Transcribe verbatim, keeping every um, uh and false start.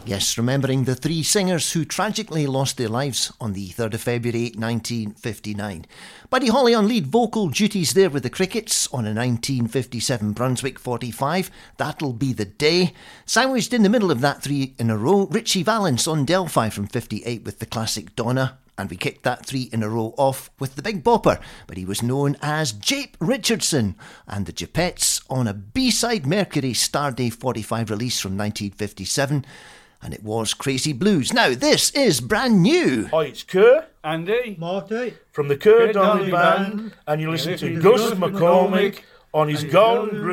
Yes, remembering the three singers who tragically lost their lives on the third of February nineteen fifty-nine. Buddy Holly on lead vocal duties there with the Crickets on a nineteen fifty-seven Brunswick forty-five, That'll Be the Day. Sandwiched in the middle of that three in a row, Richie Valens on Delphi from fifty-eight with the classic Donna. And we kicked that three in a row off with the Big Bopper, but he was known as Jape Richardson and the Japettes on a B-side Mercury Starday forty-five release from nineteen fifty-seven, and it was Crazy Blues. Now, this is brand new. Hi, it's Kerr. Andy. Marty. From the Kerr Donnelly Band, and you listen to Gus McCormick on his Golden